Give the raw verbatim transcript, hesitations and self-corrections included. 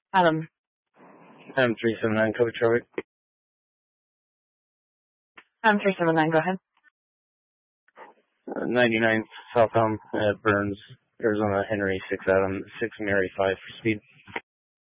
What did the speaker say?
Adam. Adam three seven nine, Cody Charlie. Adam three seven nine, go ahead. Uh, ninety-nine South Elm, uh, Burns, Arizona, Henry, six Adam, six Mary, five for speed.